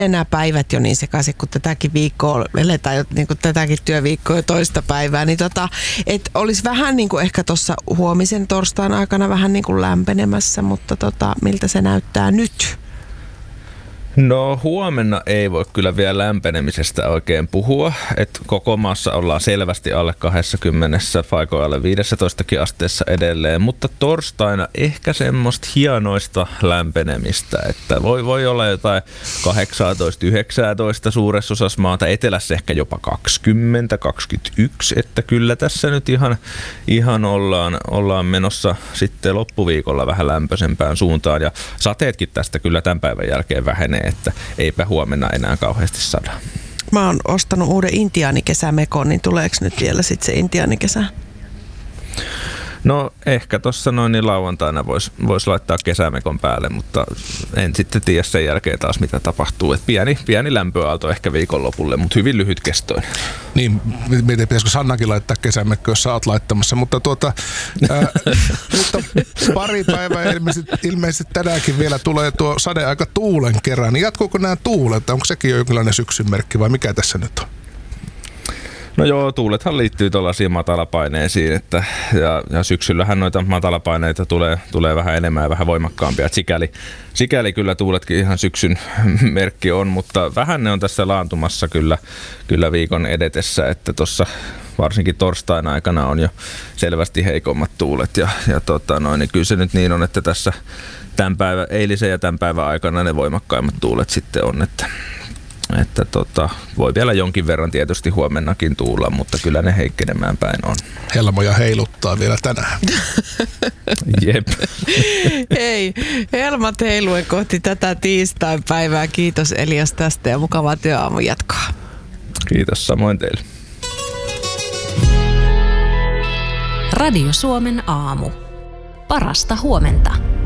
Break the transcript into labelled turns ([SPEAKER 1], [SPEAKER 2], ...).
[SPEAKER 1] enää päivät jo niin sekaisin, kun tätäkin viikkoa eletään jo niin kuin tätäkin työviikkoa jo toista päivää, niin että olisi vähän niin kuin ehkä tuossa huomisen torstain aikana vähän niin kuin lämpenemässä, mutta miltä se näyttää nyt?
[SPEAKER 2] No huomenna ei voi kyllä vielä lämpenemisestä oikein puhua, että koko maassa ollaan selvästi alle 20, paikoin alle 15 asteessa edelleen, mutta torstaina ehkä semmoista hienoista lämpenemistä, että voi olla jotain 18-19 suuressa osassa maata, etelässä ehkä jopa 20-21, että kyllä tässä nyt ihan ollaan menossa sitten loppuviikolla vähän lämpöisempään suuntaan ja sateetkin tästä kyllä tämän päivän jälkeen vähenee, että eipä huomenna enää kauheasti sada.
[SPEAKER 1] Mä oon ostanut uuden intiaanikesämekon, niin tuleeko nyt vielä sitten se intiaanikesä?
[SPEAKER 2] No ehkä tuossa noin niin lauantaina vois laittaa kesämekon päälle, mutta en sitten tiedä sen jälkeen taas mitä tapahtuu. Et pieni lämpöaalto ehkä viikonlopulle, mutta hyvin lyhytkestoinen.
[SPEAKER 3] Niin, mietin pitäisikö Sannakin laittaa kesämekko, jos sä oot laittamassa, mutta nyt on pari päivää ilmeisesti tänäänkin vielä tulee tuo sadeaika tuulen kerran. Niin jatkuuko nämä tuulet? Onko sekin jo jonkinlainen syksyn merkki vai mikä tässä nyt on?
[SPEAKER 2] No joo, tuulethan liittyy tuollaisiin matalapaineisiin, että, ja syksyllähän noita matalapaineita tulee vähän enemmän ja vähän voimakkaampia. Sikäli kyllä tuuletkin ihan syksyn merkki on, mutta vähän ne on tässä laantumassa kyllä viikon edetessä, että tuossa varsinkin torstain aikana on jo selvästi heikommat tuulet niin kyllä se nyt niin on, että tässä eilisen ja tämän päivän aikana ne voimakkaimmat tuulet sitten on, että voi vielä jonkin verran tietysti huomennakin tuulla, mutta kyllä ne heikkenemään päin on.
[SPEAKER 3] Helmoja heiluttaa vielä tänään.
[SPEAKER 2] Jep.
[SPEAKER 1] Hei, helmat heiluen kohti tätä tiistain päivää. Kiitos Elias tästä ja mukavaa työaamun jatkoa.
[SPEAKER 2] Kiitos samoin teille.
[SPEAKER 4] Radio Suomen aamu. Parasta huomenta.